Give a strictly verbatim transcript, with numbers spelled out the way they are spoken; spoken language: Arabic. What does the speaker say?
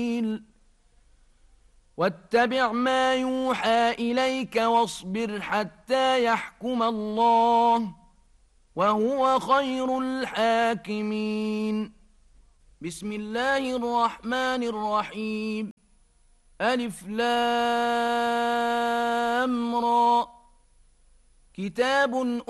واتبع ما يوحى إليك واصبر حتى يحكم الله وهو خير الحاكمين. بسم الله الرحمن الرحيم. ألف لام را. كتاب